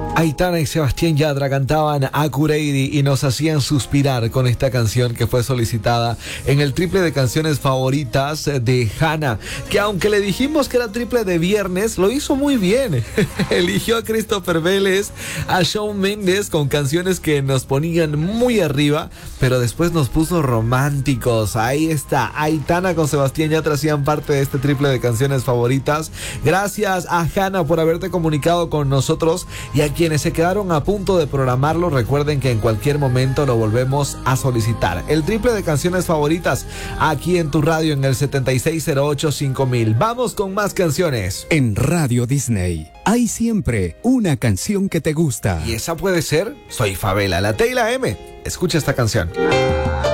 Aitana y Sebastián Yatra cantaban Acureiri y nos hacían suspirar con esta canción que fue solicitada en el triple de canciones favoritas de Hanna, que aunque le dijimos que era triple de viernes, lo hizo muy bien. Eligió a Christopher Vélez, a Shawn Mendes con canciones que nos ponían muy arriba, pero después nos puso románticos. Ahí está, Aitana con Sebastián Yatra hacían parte de este triple de canciones favoritas. Gracias a Hanna por haberte comunicado con nosotros, y a quienes se quedaron a punto de programarlo, recuerden que en cualquier momento lo volvemos a solicitar. El triple de canciones favoritas aquí en tu radio en el 76085000. Vamos con más canciones. En Radio Disney hay siempre una canción que te gusta. Y esa puede ser Soy Favela, la T y la M. Escucha esta canción.